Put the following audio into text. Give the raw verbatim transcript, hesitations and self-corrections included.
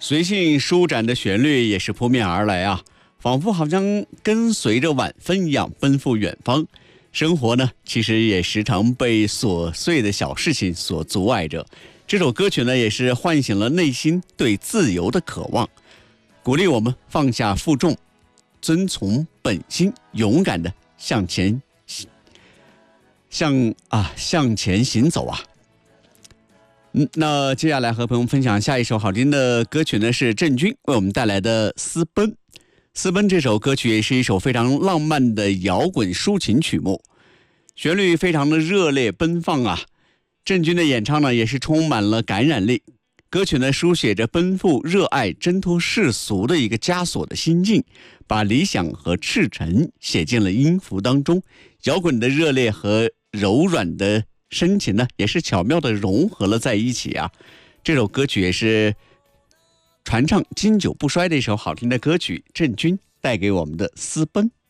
随性舒展的旋律也是扑面而来啊，仿佛好像跟随着晚风一样奔赴远方。生活呢，其实也时常被琐碎的小事情所阻碍着。这首歌曲呢，也是唤醒了内心对自由的渴望，鼓励我们放下负重，遵从本心，勇敢的向前向啊向前行走啊。嗯，那接下来和朋友们分享下一首好听的歌曲呢，是郑钧为我们带来的《私奔》。《私奔》这首歌曲也是一首非常浪漫的摇滚抒情曲目，旋律非常的热烈奔放啊。郑钧的演唱呢，也是充满了感染力。歌曲呢，书写着奔赴、热爱、挣脱世俗的一个枷锁的心境，把理想和赤诚写进了音符当中。摇滚的热烈和柔软的深情呢，也是巧妙的融合了在一起啊。这首歌曲也是传唱经久不衰的一首好听的歌曲，郑钧带给我们的《私奔》。